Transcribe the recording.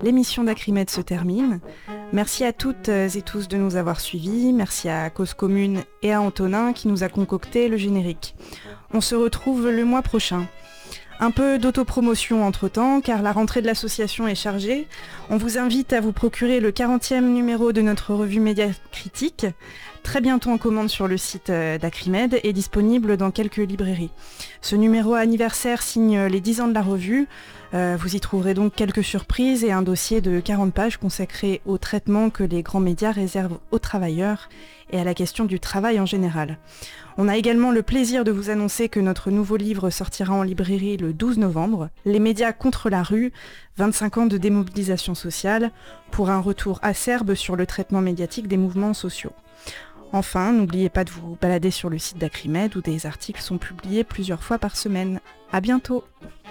l'émission d'Acrimed se termine. Merci à toutes et tous de nous avoir suivis. Merci à Cause Commune et à Antonin qui nous a concocté le générique. On se retrouve le mois prochain. Un peu d'autopromotion entre-temps, car la rentrée de l'association est chargée. On vous invite à vous procurer le 40e numéro de notre revue Média Critique, très bientôt en commande sur le site d'Acrimed et disponible dans quelques librairies. Ce numéro anniversaire signe les 10 ans de la revue. Vous y trouverez donc quelques surprises et un dossier de 40 pages consacré au traitement que les grands médias réservent aux travailleurs et à la question du travail en général. On a également le plaisir de vous annoncer que notre nouveau livre sortira en librairie le 12 novembre, Les médias contre la rue, 25 ans de démobilisation sociale, pour un retour acerbe sur le traitement médiatique des mouvements sociaux. Enfin, n'oubliez pas de vous balader sur le site d'Acrimed où des articles sont publiés plusieurs fois par semaine. À bientôt!